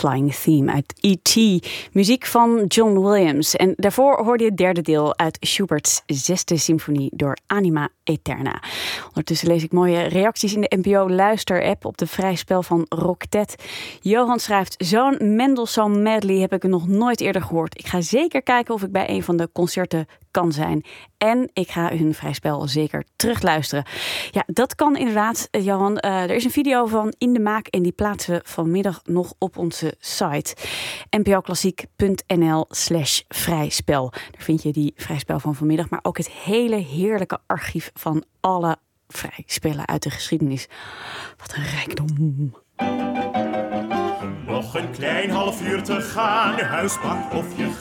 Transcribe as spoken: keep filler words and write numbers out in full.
Flying Theme uit E T Muziek van John Williams. En daarvoor hoorde je het derde deel uit Schubert's zesde symfonie door Anima Eterna. Ondertussen lees ik mooie reacties in de N P O Luister-app op de Vrij Spel van Rocktet. Johan schrijft: zo'n Mendelssohn medley heb ik nog nooit eerder gehoord. Ik ga zeker kijken of ik bij een van de concerten kan zijn. En ik ga hun Vrij Spel zeker terugluisteren. Ja, dat kan inderdaad, Johan. Uh, er is een video van in de maak en die plaatsen we vanmiddag nog op onze site. npoklassiek.nl slash vrijspel. Daar vind je die Vrij Spel van vanmiddag, maar ook het hele heerlijke archief van alle vrijspellen uit de geschiedenis. Wat een rijkdom. Nog een klein half uur te gaan, huispak of je